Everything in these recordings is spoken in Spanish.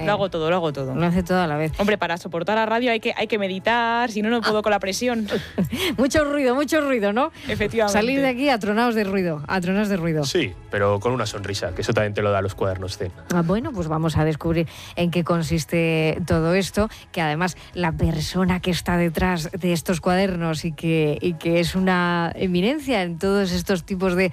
Lo hago todo. Lo hace todo a la vez. Hombre, para soportar la radio hay que meditar, si no, no puedo con la presión. Mucho ruido, ¿no? Efectivamente. Salir de aquí atronados de ruido. Sí, pero con una sonrisa, que eso también te lo da los cuadernos Zen. Bueno, pues vamos a descubrir en qué consiste todo esto, que además la persona que está detrás de estos cuadernos y que es una eminencia en todos estos tipos de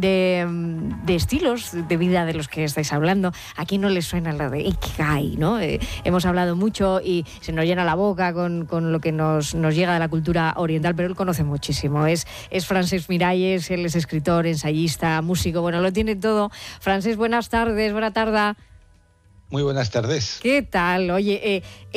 estilos de vida de los que estáis hablando. Aquí no les suena lo de Ikigai, ¿no? Hemos hablado mucho y se nos llena la boca con lo que nos llega de la cultura oriental, pero él conoce muchísimo. Es Francesc Miralles, él es escritor, ensayista, músico, bueno, lo tiene todo. Francesc, buenas tardes, buena tarde. Muy buenas tardes. ¿Qué tal? Oye,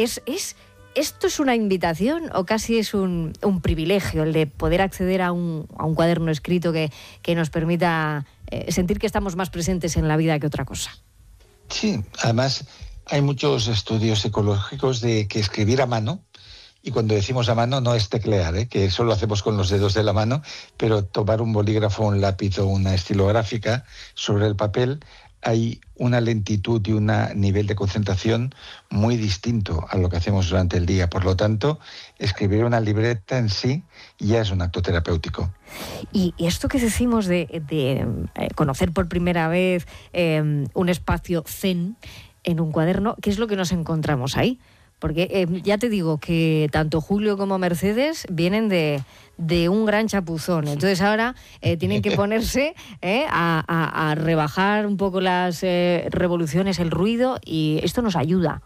¿esto es una invitación o casi es un privilegio el de poder acceder a un cuaderno escrito que nos permita sentir que estamos más presentes en la vida que otra cosa? Sí, además hay muchos estudios psicológicos de que escribir a mano, y cuando decimos a mano no es teclear, que eso lo hacemos con los dedos de la mano, pero tomar un bolígrafo, un lápiz o una estilográfica sobre el papel, hay una lentitud y un nivel de concentración muy distinto a lo que hacemos durante el día. Por lo tanto, escribir una libreta en sí ya es un acto terapéutico. Y esto que decimos de conocer por primera vez un espacio zen en un cuaderno, ¿qué es lo que nos encontramos ahí? Porque ya te digo que tanto Julio como Mercedes vienen de un gran chapuzón. Entonces ahora tienen que ponerse a rebajar un poco las revoluciones, el ruido, y esto nos ayuda.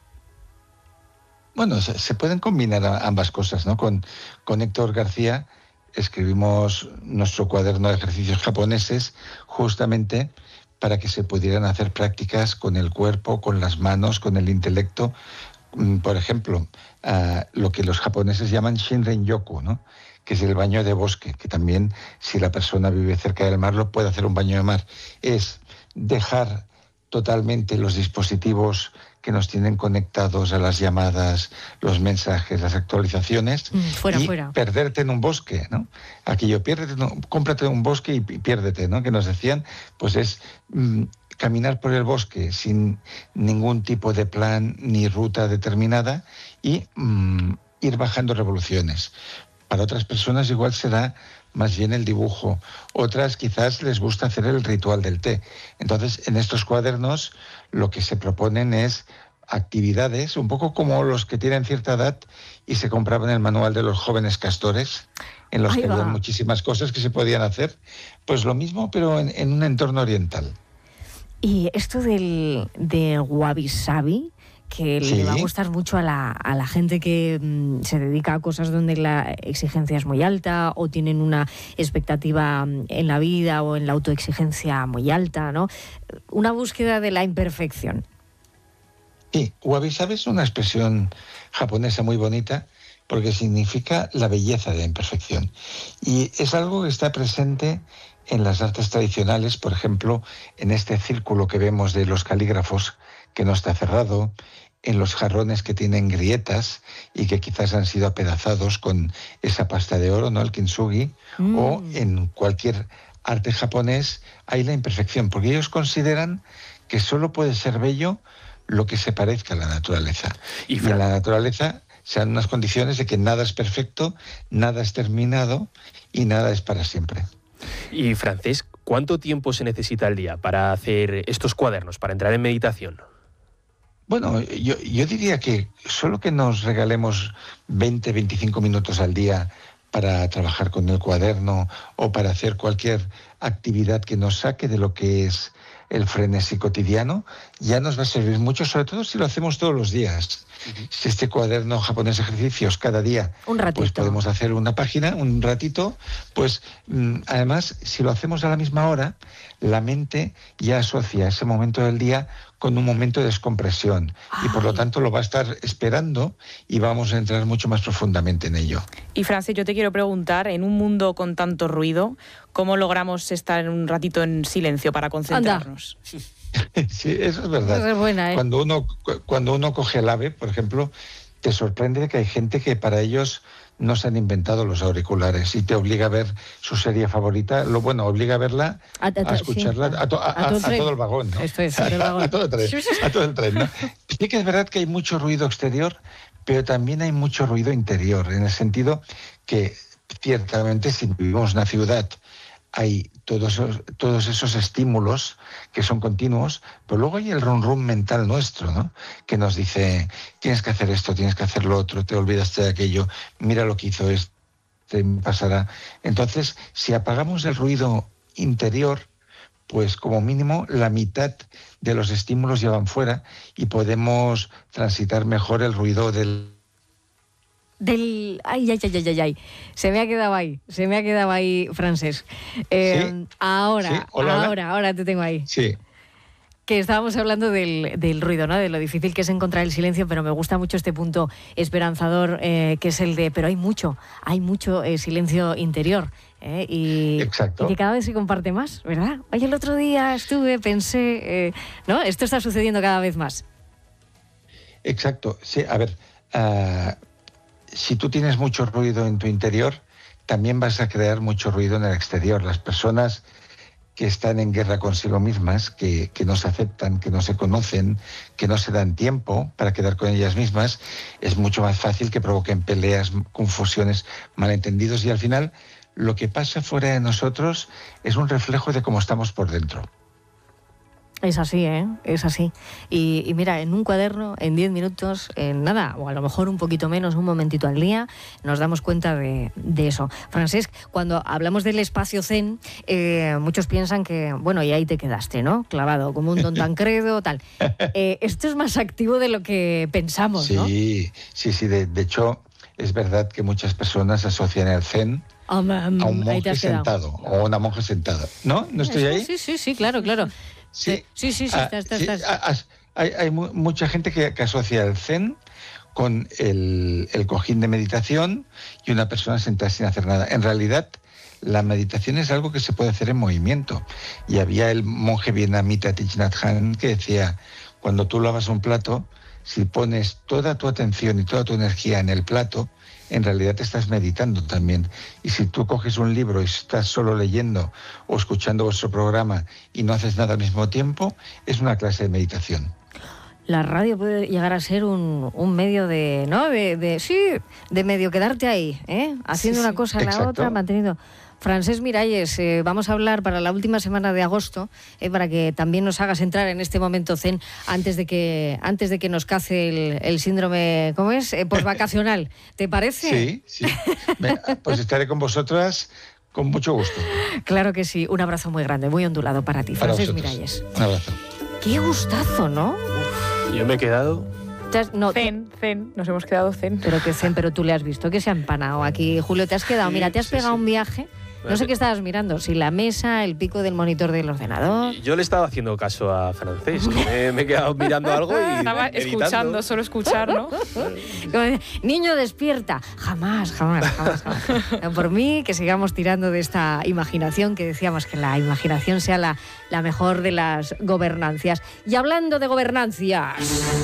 Bueno, se pueden combinar ambas cosas, ¿no? Con Héctor García escribimos nuestro cuaderno de ejercicios japoneses justamente para que se pudieran hacer prácticas con el cuerpo, con las manos, con el intelecto. Por ejemplo, lo que los japoneses llaman Shinrin-yoku, ¿no? Que es el baño de bosque, que también, si la persona vive cerca del mar, lo puede hacer un baño de mar. Es dejar totalmente los dispositivos que nos tienen conectados a las llamadas, los mensajes, las actualizaciones, fuera. Perderte en un bosque, ¿no? Aquello, cómprate un bosque y piérdete, ¿no? Que nos decían, pues es caminar por el bosque sin ningún tipo de plan ni ruta determinada y ir bajando revoluciones. Para otras personas igual será más bien el dibujo. Otras quizás les gusta hacer el ritual del té. Entonces, en estos cuadernos lo que se proponen es actividades, un poco como los que tienen cierta edad y se compraban el manual de los jóvenes castores, en los que había muchísimas cosas que se podían hacer. Pues lo mismo, pero en un entorno oriental. Y esto del wabi-sabi, que le va a gustar mucho a la gente que se dedica a cosas donde la exigencia es muy alta o tienen una expectativa en la vida o en la autoexigencia muy alta, ¿no? Una búsqueda de la imperfección. Sí, wabi-sabi es una expresión japonesa muy bonita porque significa la belleza de la imperfección. Y es algo que está presente en las artes tradicionales, por ejemplo, en este círculo que vemos de los calígrafos que no está cerrado, en los jarrones que tienen grietas y que quizás han sido apedazados con esa pasta de oro, ¿no? El kintsugi, o en cualquier arte japonés hay la imperfección, porque ellos consideran que solo puede ser bello lo que se parezca a la naturaleza. Y en la naturaleza se dan unas condiciones de que nada es perfecto, nada es terminado y nada es para siempre. Y Francesc, ¿cuánto tiempo se necesita al día para hacer estos cuadernos, para entrar en meditación? Bueno, yo diría que solo que nos regalemos 20-25 minutos al día para trabajar con el cuaderno o para hacer cualquier actividad que nos saque de lo que es el frenesí cotidiano, ya nos va a servir mucho, sobre todo si lo hacemos todos los días. Si este cuaderno japonés de ejercicios cada día, pues podemos hacer una página, un ratito, pues además, si lo hacemos a la misma hora, la mente ya asocia ese momento del día con un momento de descompresión y por lo tanto lo va a estar esperando y vamos a entrar mucho más profundamente en ello. Y Francesc, yo te quiero preguntar, en un mundo con tanto ruido, ¿cómo logramos estar un ratito en silencio para concentrarnos? Sí, eso es verdad. Esa es buena, ¿eh? Cuando uno coge el ave, por ejemplo, te sorprende que hay gente que para ellos no se han inventado los auriculares y te obliga a ver su serie favorita, obliga a verla, a escucharla, sí, a todo el vagón, ¿no? Esto es, el vagón. A todo el tren, ¿no? Sí que es verdad que hay mucho ruido exterior, pero también hay mucho ruido interior, en el sentido que ciertamente si vivimos en una ciudad hay todos esos estímulos que son continuos, pero luego hay el rum mental nuestro, ¿no? Que nos dice, tienes que hacer esto, tienes que hacer lo otro, te olvidaste de aquello, mira lo que hizo este, pasará. Entonces, si apagamos el ruido interior, pues como mínimo la mitad de los estímulos ya van fuera y podemos transitar mejor el ruido del... Ay. Se me ha quedado ahí, Francesc. ¿Sí? Ahora, ¿Sí? Hola. ahora te tengo ahí. Sí. Que estábamos hablando del ruido, ¿no? De lo difícil que es encontrar el silencio, pero me gusta mucho este punto esperanzador, que es el de, pero hay mucho silencio interior. Exacto. Y que cada vez se comparte más, ¿verdad? Oye, el otro día pensé, ¿no? Esto está sucediendo cada vez más. Exacto. Sí, a ver, si tú tienes mucho ruido en tu interior, también vas a crear mucho ruido en el exterior. Las personas que están en guerra consigo mismas, que no se aceptan, que no se conocen, que no se dan tiempo para quedar con ellas mismas, es mucho más fácil que provoquen peleas, confusiones, malentendidos, y al final lo que pasa fuera de nosotros es un reflejo de cómo estamos por dentro. Es así, es así. Y mira, en un cuaderno, en 10 minutos, en nada, o a lo mejor un poquito menos, un momentito al día, nos damos cuenta de eso. Francesc, cuando hablamos del espacio zen, muchos piensan que, bueno, y ahí te quedaste, ¿no? Clavado, como un don Tancredo, tal. Esto es más activo de lo que pensamos, ¿no? Sí. De hecho, es verdad que muchas personas asocian el zen a un monje sentado o a una monja sentada. ¿No? ¿No estoy ahí? Sí, claro. Sí, estás. Hay mucha gente que asocia el zen con el cojín de meditación y una persona sentada sin hacer nada. En realidad, la meditación es algo que se puede hacer en movimiento. Y había el monje vietnamita Thich Nhat Hanh que decía, cuando tú lavas un plato, si pones toda tu atención y toda tu energía en el plato, en realidad te estás meditando también. Y si tú coges un libro y estás solo leyendo o escuchando vuestro programa y no haces nada al mismo tiempo, es una clase de meditación. La radio puede llegar a ser un medio de, ¿no? De medio quedarte ahí, haciendo una cosa a la otra, manteniendo... Francesc Miralles, vamos a hablar para la última semana de agosto, para que también nos hagas entrar en este momento zen antes de que nos cace el síndrome, ¿cómo es? Postvacacional. ¿Te parece? Sí. Pues estaré con vosotras con mucho gusto. Claro que sí. Un abrazo muy grande, muy ondulado para ti, Francesc Miralles. Un abrazo. Qué gustazo, ¿no? Yo me he quedado... Zen, nos hemos quedado zen. Pero tú le has visto que se ha empanado aquí, Julio, te has quedado, mira, te has pegado un viaje. No sé qué estabas mirando, si la mesa, el pico del monitor del ordenador. Yo le estaba haciendo caso a Francesc, me he quedado mirando algo y estaba escuchando, solo escuchar, ¿no? Niño, despierta. Jamás. Por mí, que sigamos tirando de esta imaginación, que decíamos que la imaginación sea la mejor de las gobernancias. Y hablando de gobernancias,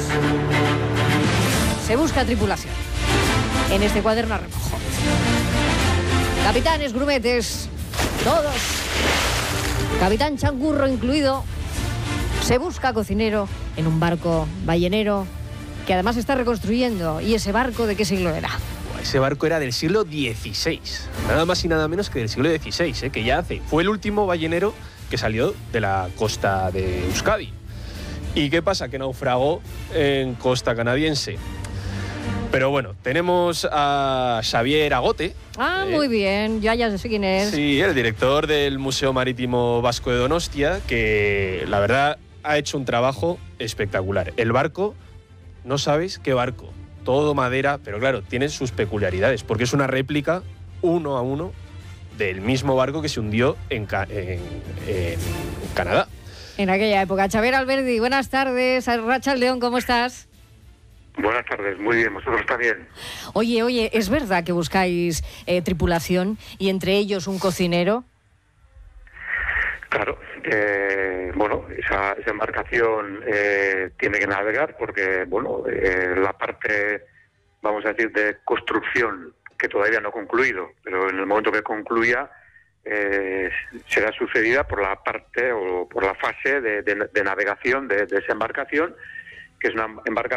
se busca tripulación en este cuaderno a remojo. Capitanes, grumetes, todos, capitán changurro incluido, se busca cocinero en un barco ballenero que además se está reconstruyendo. ¿Y ese barco de qué siglo era? Ese barco era del siglo XVI, nada más y nada menos que del siglo XVI, que ya fue el último ballenero que salió de la costa de Euskadi. ¿Y qué pasa? Que naufragó en costa canadiense. Pero bueno, tenemos a Xavier Agote. Muy bien, ya sé quién es. Sí, el director del Museo Marítimo Vasco de Donostia, que la verdad ha hecho un trabajo espectacular. El barco, no sabéis qué barco, todo madera, pero claro, tiene sus peculiaridades, porque es una réplica 1 a 1 del mismo barco que se hundió en Canadá. En aquella época. Xavier Alberdi, buenas tardes. Arratsaldeon, ¿cómo estás? Buenas tardes, muy bien, vosotros también. Oye, ¿es verdad que buscáis tripulación y entre ellos un cocinero? Claro, esa embarcación tiene que navegar porque, la parte, vamos a decir, de construcción que todavía no ha concluido, pero en el momento que concluya será sucedida por la parte o por la fase de navegación de esa embarcación, que es una embarcación